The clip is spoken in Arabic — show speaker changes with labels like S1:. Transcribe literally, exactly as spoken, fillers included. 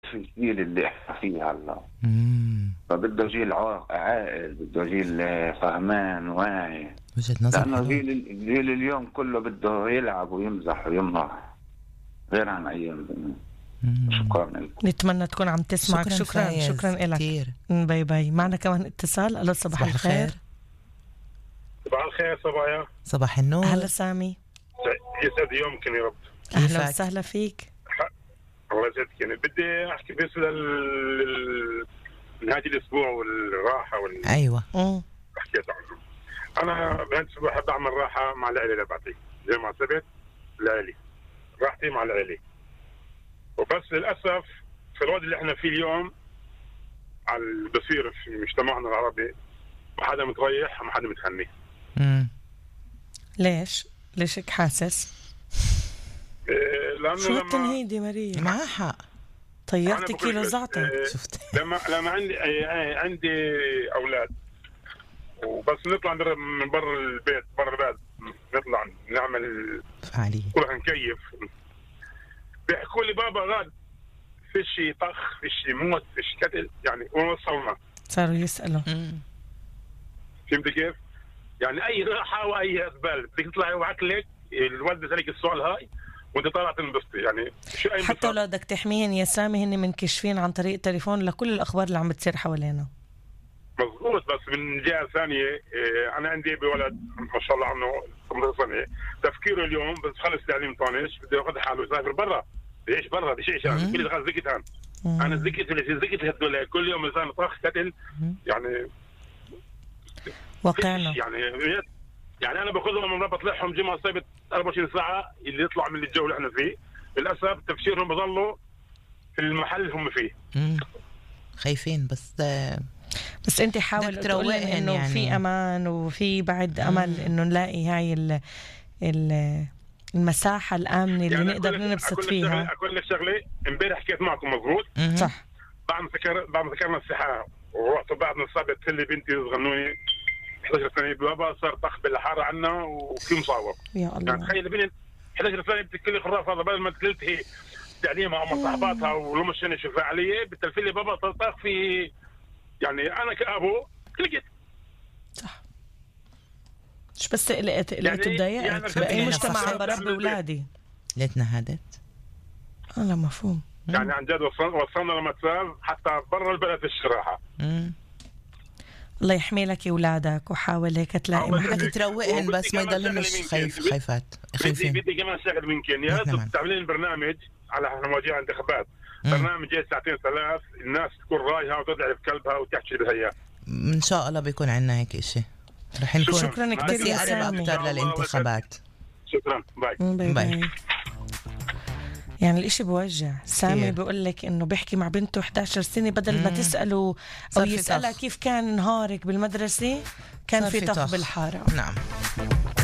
S1: في الجيل اللي احنا فيه هلا.
S2: امم
S1: فبده جيل عاقل، بده جيل فهمان واعي،
S2: وجهة نظر
S1: لأنه
S2: حلوة.
S1: جيل الجيل اليوم كله بده يلعب ويمزح ويمرح غير عن أيام زمان. شكرا لكم.
S3: نتمنى تكون عم تسمعك. شكرا شكرا, شكرا لك. باي باي. معنا كمان اتصال. الو صباح, صباح الخير.
S4: صباح الخير صبايا.
S2: صباح النور.
S3: هلا سامي.
S4: يسعد يومكم يا رب.
S3: اهلا وسهلا فيك.
S4: الله يسعدك. يعني بدي احكي بس لل نهاية الاسبوع والراحه وال
S2: ايوه
S4: حكيت عنه. انا بهذا الاسبوع بحب اعمل راحه مع العيله تبعتي زي ما سبت العيله راحتي مع العيله. وبس للاسف في الوضع اللي احنا فيه اليوم على بصير في مجتمعنا العربي ما حدا متريح وما حدا متهني.
S2: امم
S3: ليش ليش هيك حاسس؟
S4: إيه لانه
S3: شو التنهيدي ماريا؟
S2: معها حق.
S3: طيرتي كيلو زعتر.
S4: إيه
S2: شفت
S4: لما لما عندي إيه عندي اولاد وبس نطلع من برا البيت برا البلد نطلع نعمل
S2: فعالية
S4: كلها نكيف بيحكوا لي بابا غاد فيش طخ فيش موت فيش كتل يعني وصلنا
S3: صاروا يسألوا.
S4: فهمت كيف؟ يعني اي راحه واي اسبال بدك تطلعي وعقلك الوالده تسالك السؤال هاي وانت طالع تنبسطي يعني شو اي
S3: حتى لو بدك تحميهن يا سامي هن منكشفين عن طريق التليفون لكل الاخبار اللي عم بتصير حوالينا.
S4: مظبوط. بس من جهه ثانيه إيه انا عندي بولد ما شاء الله عنه ثمانية سنة تفكيره اليوم بس خلص تعليم طانش بده ياخذ حاله يسافر برا بيعيش برا بيعيش يعني كل دخل زكت هان انا زكت اللي في زكت هدول كل يوم انسان طخ قتل يعني
S3: واقعنا
S4: يعني يعني انا باخذهم من ربط لحهم جمعه سبت أربعة وعشرين ساعه اللي يطلع من الجو اللي احنا فيه. للاسف تفسيرهم بضلوا في المحل اللي هم فيه.
S2: امم خايفين بس
S3: بس انت حاول تقول انه يعني في امان وفي بعد امل انه نلاقي هاي ال ال المساحه الامنه اللي يعني نقدر ننبسط فيها.
S4: اقول لك شغله امبارح حكيت معكم مضبوط
S3: صح.
S4: بعد ما ذكر بعد ما ذكرنا الصحه ورحت بعد ما صابت لي بنتي صغنوني إحدى عشرة سنه بابا صار طخ بالحاره عنا وفي مصاوب
S3: يا الله.
S4: يعني تخيل بنت إحدى عشرة سنه بتكلي خراف هذا بدل ما تقلت هي تعليمها مع صاحباتها ولو مش انا شوف علي بتلفي لي بابا طخ في يعني انا كابو كلكت
S3: صح. مش بس قلقت قلقت تضايقت يعني باي مجتمع بربي اولادي
S2: ليه تنهدت؟
S3: اه لا مفهوم.
S4: يعني عن جد وصلنا لمثال حتى برا البلد الشراحه.
S2: امم
S3: الله يحمي لك اولادك وحاول هيك تلاقي
S2: بدك تروقهن بس ما يضلنش خايف خايفات خايفين.
S4: بدي كمان شغل ممكن يا ريت تعملين برنامج على احنا مواجهه انتخابات برنامج جاي ساعتين ثلاث الناس تكون رايحه وتدعي في كلبها وتحكي بهيا
S2: ان شاء الله بيكون عندنا هيك إشي رح نكون
S3: شكرا كثير يا سامي
S2: اكثر للانتخابات.
S4: شكرا باي
S3: باي, باي. يعني الاشي بوجع. سامي بيقول لك انه بيحكي مع بنته إحدى عشرة سنة بدل مم. ما تسأله او يسألها كيف كان نهارك بالمدرسة كان في طخ بالحارة.
S2: نعم.